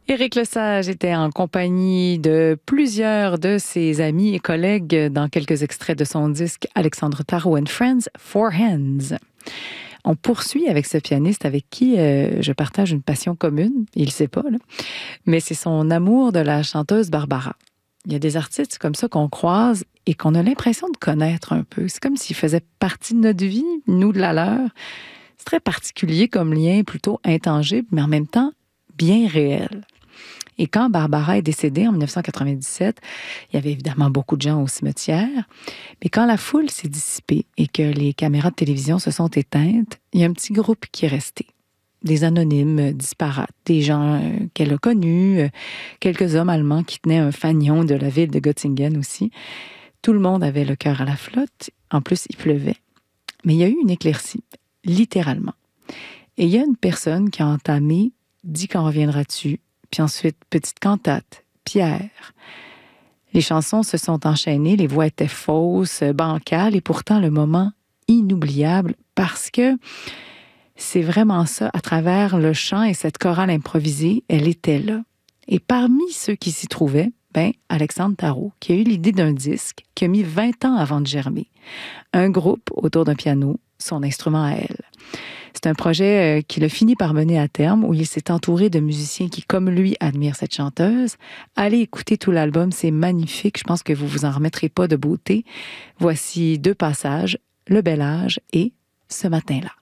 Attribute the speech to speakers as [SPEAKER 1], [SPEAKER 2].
[SPEAKER 1] Éric Lesage était en compagnie de plusieurs de ses amis et collègues dans quelques extraits de son disque Alexandre Tarot and Friends, Four Hands. On poursuit avec ce pianiste avec qui je partage une passion commune, il ne sait pas, là. Mais c'est son amour de la chanteuse Barbara. Il y a des artistes comme ça qu'on croise et qu'on a l'impression de connaître un peu. C'est comme s'ils faisaient partie de notre vie, nous de la leur. C'est très particulier comme lien, plutôt intangible, mais en même temps bien réel. Et quand Barbara est décédée en 1997, il y avait évidemment beaucoup de gens au cimetière, mais quand la foule s'est dissipée et que les caméras de télévision se sont éteintes, il y a un petit groupe qui est resté. Des anonymes disparates, des gens qu'elle a connus, quelques hommes allemands qui tenaient un fanion de la ville de Göttingen aussi. Tout le monde avait le cœur à la flotte. En plus, il pleuvait. Mais il y a eu une éclaircie, littéralement. Et il y a une personne qui a entamé « Dis quand reviendras-tu », puis ensuite « Petite cantate »,« Pierre ». Les chansons se sont enchaînées, les voix étaient fausses, bancales, et pourtant le moment inoubliable parce que c'est vraiment ça, à travers le chant et cette chorale improvisée, elle était là. Et parmi ceux qui s'y trouvaient, Alexandre Tarot, qui a eu l'idée d'un disque qui a mis 20 ans avant de germer. Un groupe autour d'un piano, son instrument à elle. C'est un projet qu'il a fini par mener à terme, où il s'est entouré de musiciens qui, comme lui, admirent cette chanteuse. Allez écouter tout l'album, c'est magnifique. Je pense que vous vous en remettrez pas de beauté. Voici 2 passages, Le bel âge et Ce matin-là.